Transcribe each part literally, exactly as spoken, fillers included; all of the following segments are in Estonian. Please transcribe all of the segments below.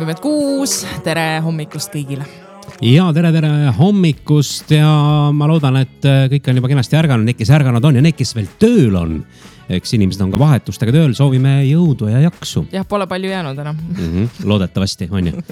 kolmkümmend kuus. Tere hommikust kõigile. Ja tere, tere hommikust ja ma loodan, et kõik on juba kenasti ärganud, need, kes ärganud on ja need, kes veel tööl on. Eks inimesed on ka vahetustega tööl, soovime jõudu ja jaksu. Jah, pole palju jäänud enam. Mm-hmm, loodetavasti, on ju.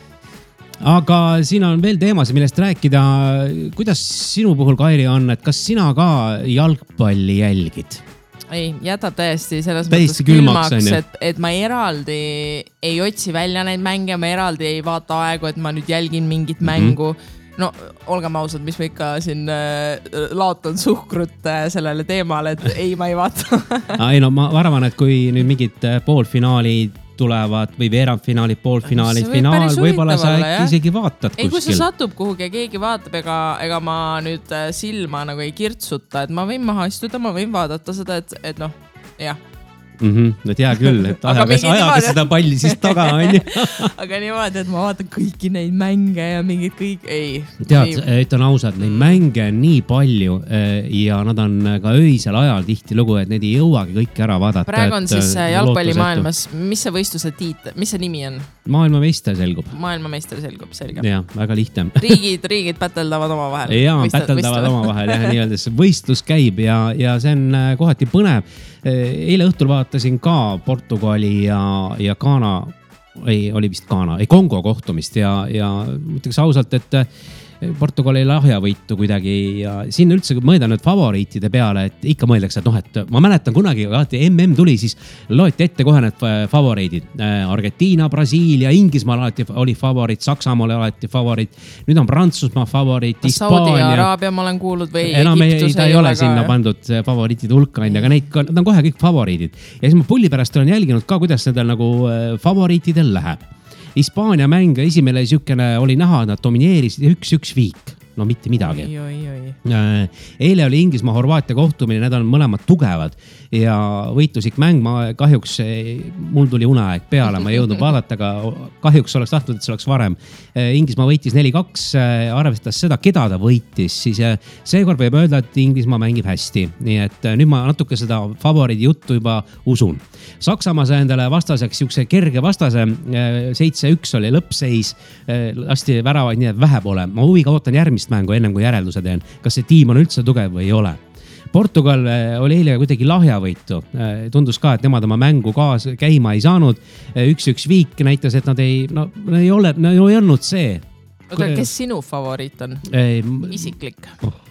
Aga siin on veel teemasid, millest rääkida. Kuidas sinu puhul, Kairi, on, et kas sina ka jalgpalli jälgid? Ei, jätab täiesti selles täiesti mõttes külmaks, külmaks, et, et ma eraldi ei otsi välja neid mänge, ma eraldi ei vaata aegu, et ma nüüd jälgin mingit mm-hmm. mängu. No, olgem ausad, mis ma ikka siin äh, laotan suhkrut äh, sellele teemale, et ei, ma ei vaata. ei no ma arvan, et kui nüüd mingid poolfinaalid tulevad või veerandfinaalid, poolfinaalid, võib finaal, võib-olla sa olla, äkki isegi vaatad ei, kuskil. Kui see satub kuhugi ja keegi vaatab, ega, ega ma nüüd silma nagu ei kirtsuta, et ma võin maha istuda, ma võin vaadata seda, et, et noh, jah. Mm-hmm, et hea küll, et ajaga, ajaga seda palli siis taga on ju. Aga niimoodi, et ma vaatan kõiki neid mänge ja mingid kõik, ei. Tead, ütlen ausalt, neid mänge on nii palju ja nad on ka öisel ajal tihti lugu, et need ei jõuagi kõiki ära vaadata. Praegu on siis jalgpallimaailmas, mis see võistluse tiit, mis see nimi on? Maailmameister selgub. Maailmameister selgub, selge. Jah, väga lihtne. Riigid, riigid päteldavad oma vahel. Jaa, päteldavad oma vahel, jah, nii-öeldes võistlus käib ja, ja see on kohati põnev. Eile õhtul vaatasin ka Portugali ja, ja Ghana, ei, oli vist Ghana, ei, Kongo kohtumist ja, ja mõtleks ausalt, et Portugal ei lahja võitu kuidagi ja siin üldse mõelda nüüd favoriitide peale, et ikka mõeldakse, et noh, et ma mäletan kunagi, alati M M tuli, siis loeti ette kohe need favoriidid. Argentiina, Brasiilia, Inglismaal alati oli favoriit, Saksamaal alati favoriit. Nüüd on Prantsusmaa favoriit, Hispaania. Saudi-Araabia ma olen kuulnud või enam Egiptus ei, ta ei ole sinna ka pandud favoriitide hulka, aga neid, nad on kohe kõik favoriidid. Ja siis ma pulli pärast olen jälginud ka, kuidas nendel nagu favoriitidel läheb. Hispaania mäng esimene siukene oli näha, nad domineerisid üks-üks viik. No mitte midagi. Oi, oi, oi. Eile oli Inglismaa Horvaatia kohtumine, need on mõlemad tugevad ja võitlusik mäng, ma kahjuks, mul tuli uneaeg peale, ma ei jõudnud vaadata, aga kahjuks oleks tahtnud, et see oleks varem. Inglismaa võitis neli kaks, arvestades seda, keda ta võitis, siis seekord võib öelda, et Inglismaa mängib hästi. Nii et nüüd ma natuke seda favoriidi juttu juba usun. Saksamaa sai endale vastaseks siukse kerge vastase, seitse üks oli lõppseis, lasti väravaid nii, et vähe pole. Ma huviga ootan järgmist mängu ennem kui järelduse teen, kas see tiim on üldse tugev või ei ole. Portugal oli eile kuidagi lahjavõitu. Tundus ka, et nemad oma mängu kaas käima ei saanud. üks-üks viik näitas, et nad ei, no, ei ole, no, ei olnud see. Oota, kes sinu favoriit on? Ei, isiklik.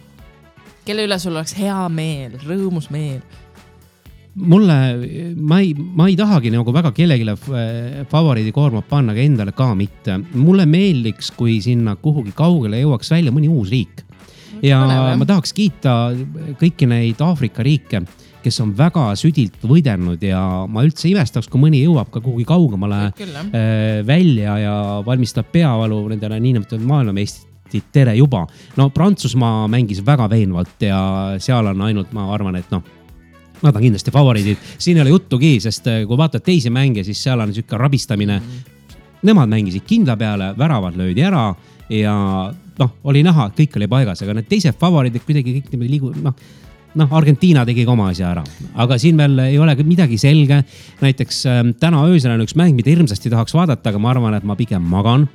Kelle üle sul oleks hea meel, rõõmus meel? Mulle, ma ei, ma ei tahagi nagu väga kellegile favoriidi koormat panna, aga endale ka mitte. Mulle meeldiks, kui sinna kuhugi kaugele jõuaks välja mõni uus riik. Ja Põneve. Ma tahaks kiita kõiki neid Aafrika riike, kes on väga südilt võidelnud ja ma üldse imestaks, kui mõni jõuab ka kuhugi kaugemale välja ja valmistab peavalu nendele niinimetatud maailmameistrid tere juba. No Prantsusmaa mängis väga veenvalt ja seal on ainult, ma arvan, et noh, nad on kindlasti favoriidid. Siin ei ole juttugi, sest kui vaatad teisi mänge, siis seal on siuke rabistamine. Nemad mängisid kindla peale, väravad löödi ära ja noh, oli näha, et kõik oli paigas, aga need teised favoriidid kuidagi kõik liigu, noh, noh, Argentiina tegi ka oma asja ära, aga siin veel ei ole midagi selge. Näiteks äh, täna öösel on üks mäng, mida hirmsasti tahaks vaadata, aga ma arvan, et ma pigem magan.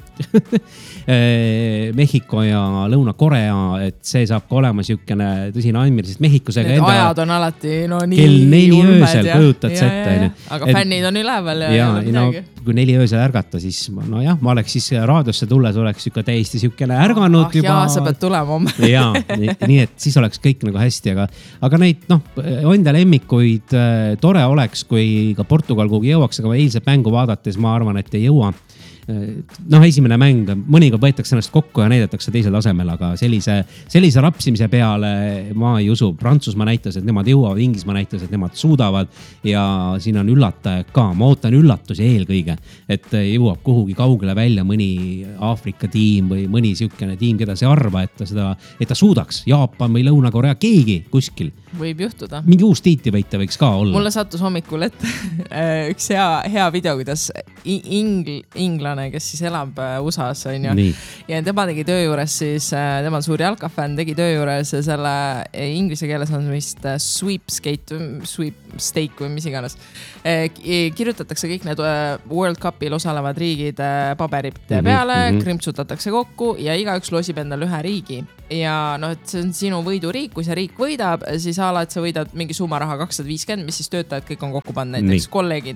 Mehhiko ja Lõuna-Korea, et see saab ka olema siukene tõsine andmine, sest Mehhikosega enda ajad on alati no nii kell neli öösel kujutad sette. Aga et, fännid on üleval ja, ja, ja no, kui neli öösel ärgata, siis no jah, ma oleks siis raadiosse tulles oleks siuke täiesti siukene ärganud ah, juba. Jaa, sa pead tulema oma. ja, nii, nii et siis oleks kõik nagu hästi, aga, aga neid noh, enda lemmikuid tore oleks, kui ka Portugal kuhugi jõuaks, aga eilset mängu vaadates ma arvan, et ei jõua. Noh, esimene mäng, mõnikord võetakse ennast kokku ja näidatakse teisel tasemel, aga sellise, sellise rapsimise peale ma ei usu. Prantsusmaa näitas, et nemad jõuavad, Inglismaa näitas, et nemad suudavad ja siin on üllatajad ka. Ma ootan üllatusi eelkõige, et jõuab kuhugi kaugele välja mõni Aafrika tiim või mõni siukene tiim, keda see arva, et ta, seda, et ta suudaks. Jaapan või Lõuna-Korea, keegi kuskil. Võib juhtuda. Mingi uus tiitivõitja võiks ka olla. Mulle sattus hommikul ette üks hea, hea video, kuidas ingl, inglane ameeriklane, kes siis elab U S A-s, on ju. Ja tema tegi töö juures siis, tema on suur jalkafänn, tegi töö juures selle inglise keeles on vist sweepskate, sweepstake või mis iganes. Kirjutatakse kõik need World Cupil osalevad riigid paberid peale, mm-hmm. krimpsutatakse kokku ja igaüks loosib endale ühe riigi. Ja no, et see on sinu võiduriik, kui see riik võidab, siis ala, et sa võidad mingi summa raha kakssada viiskümmend, mis siis töötajad kõik on kokku pannud, näiteks Nii. kolleegid.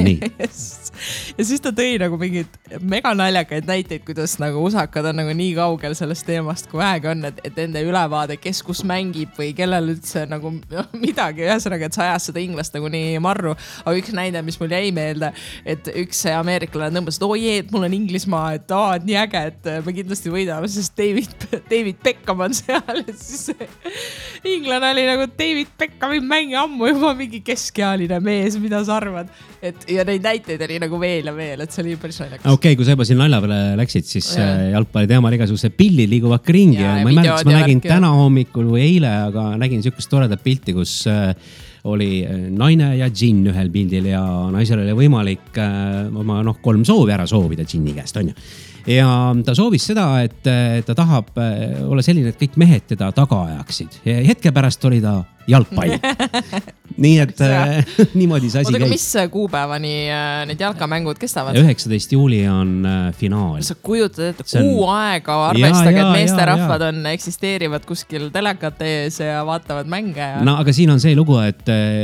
Ja siis ta tõi nagu mingid mega naljakaid näiteid, kuidas nagu usakad on nagu nii kaugel sellest teemast, kui vähegi on, et, et ende ülevaade, kes kus mängib või kellel üldse nagu midagi, ühesõnaga, et sa ajas seda inglast nagu nii marru. Aga üks näide, mis mul jäi meelde, et üks ameeriklane tõmbas, et oo jee, et mul on Inglismaa, et aa, nii äge, et me kindlasti võidame, sest David, David Beckham on seal, et siis inglane oli nagu David Beckhami mängi ammu juba mingi keskealine mees, mida sa arvad, et ja neid näiteid oli nagu veel ja veel, et see oli päris naljakas. Okei, okay, kui sa juba siin nalja peale läksid, siis ja. jalgpalli teemal igasuguse pillid liiguvad kringi ja, ja ma ei mäleta, kas ma nägin värk, täna hommikul või eile, aga nägin sihukest toredat pilti, kus oli naine ja džinn ühel pildil ja naisel oli võimalik oma noh, kolm soovi ära soovida džinni käest, on ju. Ja ta soovis seda, et ta tahab olla selline, et kõik mehed teda taga ajaksid. Ja hetke pärast oli ta jalgpall. Nii et niimoodi see asi käib. Oota, mis kuupäevani need jalkamängud kestavad? üheksateist juuli on finaal. Sa kujutad, et kuu on... aega arvestage, et meesterahvad on, eksisteerivad kuskil telekate ees ja vaatavad mänge. Ja... No aga siin on see lugu, et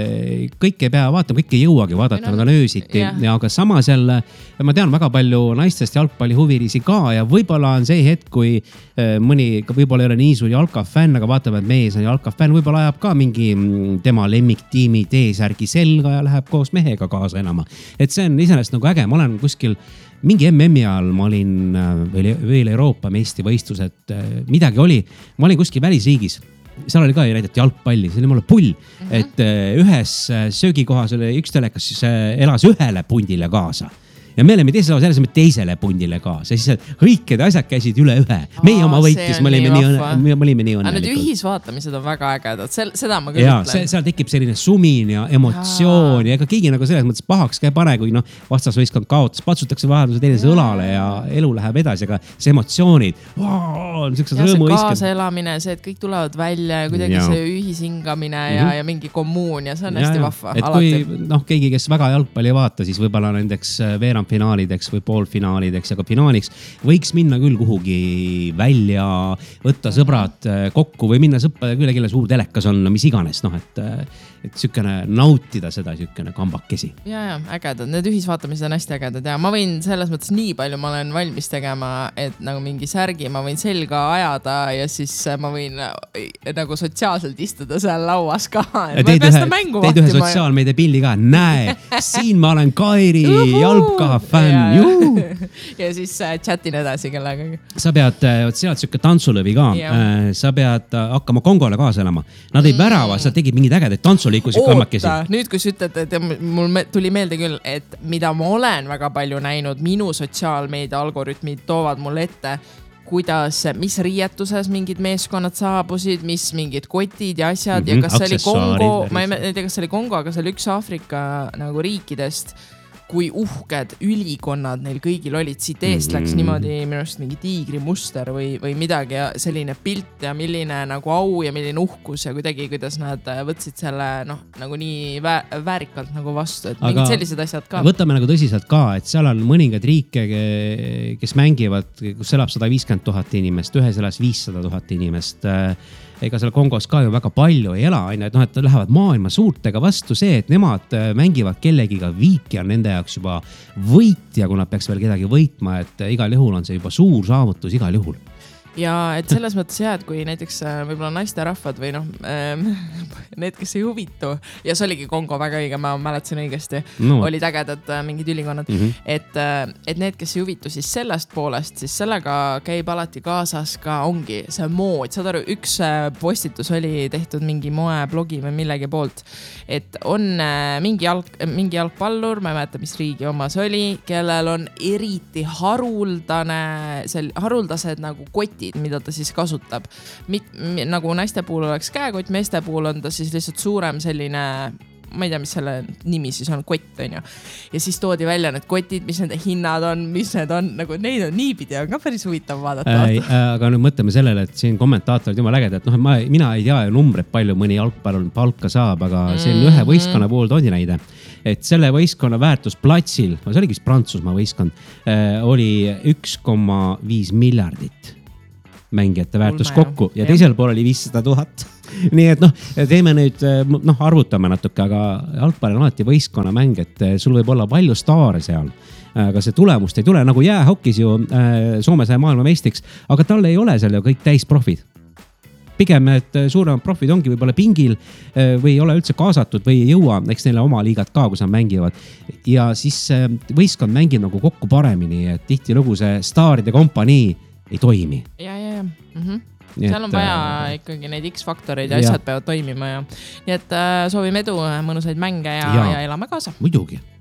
kõik ei pea vaatama, kõik ei jõuagi vaadata, nad on öösiti. Ja. ja aga samas jälle, ma tean väga palju naistest jalgpalli huvirisi ka ja võib-olla on see hetk, kui mõni võib-olla ei ole nii suur jalkafänn, aga vaatab, et mees on jalkafänn, võib-olla ajab ka mingi tema lemmiktiimi T-särgi selga ja läheb koos mehega kaasa enama. Et see on iseenesest nagu äge. Ma olen kuskil mingi M M-i ajal, ma olin veel Euroopa meistrivõistlused, midagi oli. Ma olin kuskil välisriigis. Seal oli ka näidati jalgpalli, see oli mulle pull, mm-hmm. et ühes söögikohas oli üks telekas, siis elas ühele pundile kaasa. Ja me olime teisele selliseme teisele pundile kaasa. Siis kõikide asjad käisid üle ühe. Meie Aa, oma võitis, me olime nii, õnne, me olime nii õnnelikud. Need ühisvaatamised on väga ägedad. Sel, seda ma küll ja, ütlen. Seal tekib selline sumin ja emotsioon ja ega keegi nagu selles mõttes pahaks käib pane, kui noh, vastasvõistkond kaotas, patsutakse vahelduse teinemise õlale ja elu läheb edasi, aga see emotsioonid, wow, ja see kaasaelamine, see, et kõik tulevad välja ja kuidagi ja. see ühisingamine ja, mm-hmm. ja mingi kommuun ja see on ja, hästi vahva. Et alati. Kui noh, keegi, kes väga jalgpalli ei vaata, siis võib-olla nendeks veerand finaalideks või poolfinaalideks ja ka finaaliks võiks minna küll kuhugi välja, võtta sõbrad kokku või minna sõppa küll, kelle suur telekas on, mis iganes, noh, et, et sükene nautida seda sükene kambakesi. Ja, ja, ägedad. Need ühisvaatamised on hästi ägedad ja ma võin selles mõttes nii palju ma olen valmis tegema, et nagu mingi särgi ma võin selga ajada ja siis ma võin nagu sotsiaalselt istuda seal lauas ka. Teid ühe, teid ühe sotsiaalmeedia pilli ka. Näe, siin ma olen Kairi jalka fänn, juu. Ja siis äh, chatin edasi kellega. Sa pead, sealt siuke tantsulõvi ka, äh, sa pead hakkama Kongole kaasa elama. Nad ei mm. värava, sa tegid mingid ägedaid tantsuliikusi kammakesi. Nüüd kui sa ütled, et mul tuli meelde küll, et mida ma olen väga palju näinud, minu sotsiaalmeedia algoritmid toovad mulle ette, kuidas, mis riietuses mingid meeskonnad saabusid, mis mingid kotid ja asjad mm-hmm. ja kas see oli Kongo, ma ei tea, kas see oli Kongo, aga see oli üks Aafrika nagu riikidest, kui uhked ülikonnad neil kõigil olid. Siit eest läks niimoodi minu arust mingi tiigri muster või, või midagi ja selline pilt ja milline nagu au ja milline uhkus ja kuidagi, kuidas nad võtsid selle noh, nagu nii vä- väärikalt nagu vastu, et aga mingid sellised asjad ka. Võtame nagu tõsiselt ka, et seal on mõningad riike, kes mängivad, kus elab sada viiskümmend tuhat inimest, ühes elas viissada tuhat inimest. Ega seal Kongos ka ju väga palju ei ela, et noh, et lähevad maailma suurtega vastu see, et nemad mängivad kellegiga viiki ja nende jaoks juba võitja, kui nad peaks veel kedagi võitma, et igal juhul on see juba suur saavutus igal juhul. Ja et selles mõttes jah, et kui näiteks võib-olla naisterahvad või noh, need, kes ei huvitu ja see oligi Kongo väga õige, ma mäletasin õigesti, no. olid ägedad mingid ülikonnad, mm-hmm. et, et need, kes ei huvitu siis sellest poolest, siis sellega käib alati kaasas ka ongi see mood. Saad aru, üks postitus oli tehtud mingi moeblogi või millegi poolt, et on mingi, jalg, mingi jalgpallur, ma ei mäleta, mis riigi oma see oli, kellel on eriti haruldane, sel, haruldased nagu koti, mida ta siis kasutab. Mit, nagu naiste puhul oleks käekott, meeste puhul on ta siis lihtsalt suurem selline ma ei tea, mis selle nimi siis on, kott on ju. Ja siis toodi välja need kotid, mis nende hinnad on, mis need on, nagu neid on niipidi, on ka päris huvitav vaadata. Äh, aga nüüd mõtleme sellele, et siin kommentaatorid jumal äged, et noh, ma, mina ei tea ju numbreid, palju mõni jalgpallur palka saab, aga see on mm-hmm. ühe võistkonna puhul toodi näide, et selle võistkonna väärtus platsil, see oligi Prantsusmaa võistkond, äh, oli üks koma viis miljardit mängijate väärtus Ulme, kokku ja teisel pool oli viissada tuhat. Nii et noh, teeme nüüd, noh, arvutame natuke, aga jalgpall on alati võistkonna mäng, et sul võib olla palju staare seal. Aga see tulemust ei tule, nagu jäähokis ju Soome sai maailma meistriks, aga tal ei ole seal ju kõik täisprofid. Pigem, et suuremad profid ongi võib-olla pingil või ei ole üldse kaasatud või ei jõua, eks neile oma liigad ka, kus nad mängivad. Ja siis võistkond mängib nagu kokku paremini, et tihti lugu see staaride kompanii ei toimi. Ja, ja, ja. Mm-hmm. Seal on vaja äh, ikkagi neid X-faktoreid ja, ja asjad peavad toimima ja nii et äh, soovime edu, mõnusaid mänge ja, ja. ja elame kaasa. Muidugi.